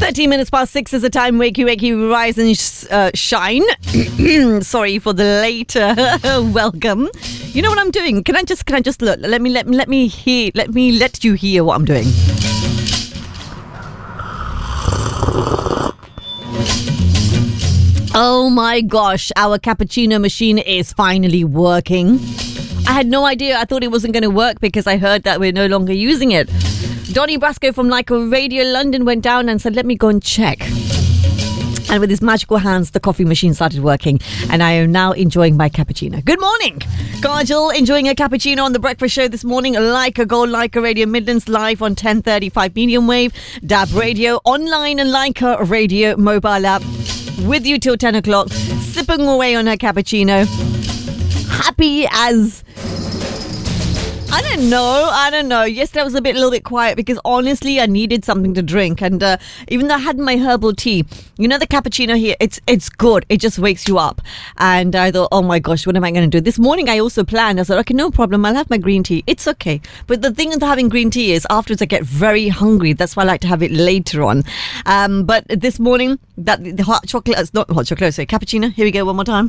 30 minutes past 6 is the time. Wakey, rise and shine. Sorry for the late welcome. You know what I'm doing? Can I just look? Let me let you hear what I'm doing. Oh my gosh, our cappuccino machine is finally working. I had no idea. I thought it wasn't going to work because I heard that we're no longer using it. Donny Brasco from Leica Radio London went down and said, let me go and check. And with his magical hands, the coffee machine started working. And I am now enjoying my cappuccino. Good morning. Kajal enjoying a cappuccino on The Breakfast Show this morning. Leica Gold, Leica Radio Midlands, live on 1035 medium wave. DAB Radio, online and Leica Radio mobile app. With you till 10 o'clock. Sipping away on her cappuccino. Happy as... I don't know. Yesterday I was a little bit quiet because honestly I needed something to drink, and even though I had my herbal tea, you know, the cappuccino here, it's good. It just wakes you up. And I thought, oh my gosh, what am I going to do? This morning I also planned. I said, okay, no problem. I'll have my green tea. It's okay. But the thing with having green tea is afterwards I get very hungry. That's why I like to have it later on. But this morning, the hot chocolate, it's not hot chocolate, sorry, cappuccino. Here we go, one more time.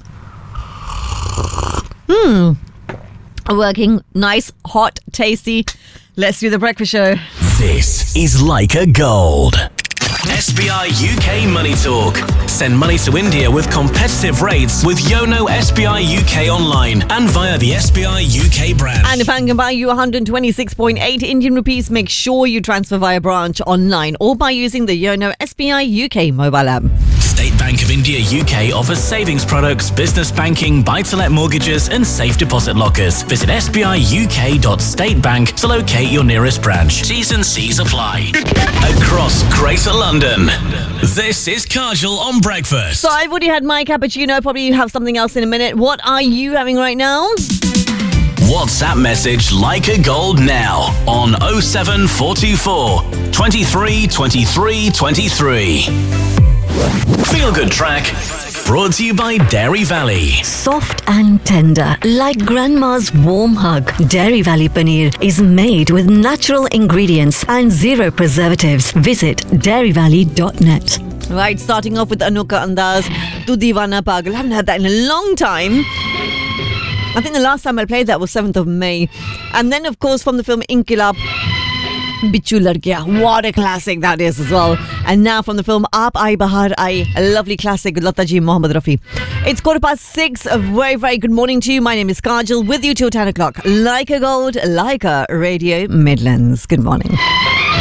Working, nice, hot, tasty. Let's do The Breakfast Show. This is Leica Gold. SBI UK Money Talk. Send money to India with competitive rates with Yono SBI UK online and via the SBI UK brand. And if I can buy you 126.8 Indian rupees, make sure you transfer via branch online or by using the Yono SBI UK mobile app. State Bank of India UK offers savings products, business banking, buy-to-let mortgages and safe deposit lockers. Visit sbiuk.statebank to locate your nearest branch. T's and C's apply. Across Greater London, this is Kajal on Breakfast. So I've already had my cappuccino. Probably have something else in a minute. What are you having right now? WhatsApp message Leica Gold now on 07424 23 23 23. Feel Good Track, brought to you by Dairy Valley. Soft and tender, like grandma's warm hug. Dairy Valley Paneer is made with natural ingredients and zero preservatives. Visit dairyvalley.net. Right, starting off with Anuka Andaz, Tu Deewana Pagal. I haven't had that in a long time. I think the last time I played that was 7th of May. And then, of course, from the film Inqilab, Bichu Ladkiya. What a classic that is as well. And now from the film Aap Aayi Bahar Aayi, a lovely classic with Lata Ji, Mohammad Rafi. It's 6:15. A very, very good morning to you. My name is Kajal, with you till 10 o'clock. Leica Gold, Leica Radio Midlands. Good morning.